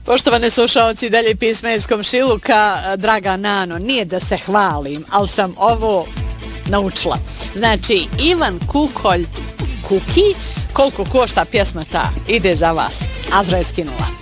Poštovane slušalci, dalje pisma iz komšiluka. Draga Nano, nije da se hvalim, ali sam ovo naučila. Znači, Ivan Kukolj Kuki, koliko košta pjesma ta, ide za vas. Azra je skinula.